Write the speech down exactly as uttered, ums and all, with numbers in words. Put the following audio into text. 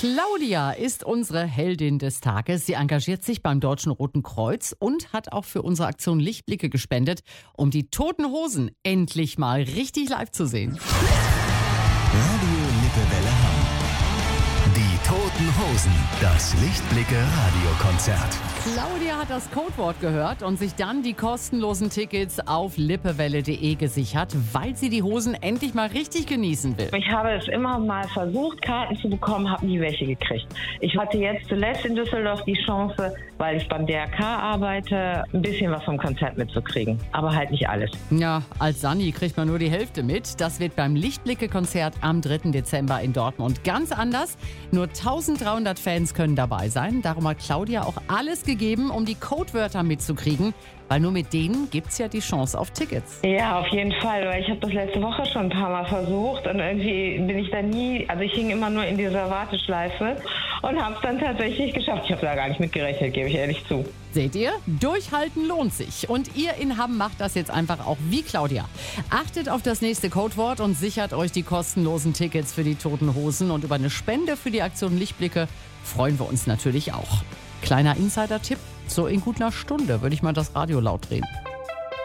Claudia ist unsere Heldin des Tages. Sie engagiert sich beim Deutschen Roten Kreuz und hat auch für unsere Aktion Lichtblicke gespendet, um die Toten Hosen endlich mal richtig live zu sehen. Radio Lippewelle Hamm. Die Toten Hosen. Das Lichtblicke-Radiokonzert. Claudia hat das Codewort gehört und sich dann die kostenlosen Tickets auf lippewelle punkt de gesichert, weil sie die Hosen endlich mal richtig genießen will. Ich habe es immer mal versucht, Karten zu bekommen, habe nie welche gekriegt. Ich hatte jetzt zuletzt in Düsseldorf die Chance, weil ich beim D R K arbeite, ein bisschen was vom Konzert mitzukriegen. Aber halt nicht alles. Ja, als Sanni kriegt man nur die Hälfte mit. Das wird beim Lichtblicke-Konzert am dritten Dezember in Dortmund ganz anders. Nur eintausenddreihundert Fans können dabei sein. Darum hat Claudia auch alles gegeben, um die Codewörter mitzukriegen, weil nur mit denen gibt's ja die Chance auf Tickets. Ja, auf jeden Fall, weil ich habe das letzte Woche schon ein paar Mal versucht und irgendwie bin ich da nie, also ich hing immer nur in dieser Warteschleife und habe es dann tatsächlich geschafft. Ich habe da gar nicht mitgerechnet, gebe ich ehrlich zu. Seht ihr? Durchhalten lohnt sich. Und ihr in Hamm macht das jetzt einfach auch wie Claudia. Achtet auf das nächste Codewort und sichert euch die kostenlosen Tickets für die Toten Hosen. Und über eine Spende für die Aktion Lichtblicke freuen wir uns natürlich auch. Kleiner Insider-Tipp, so in gut einer Stunde würde ich mal das Radio laut drehen.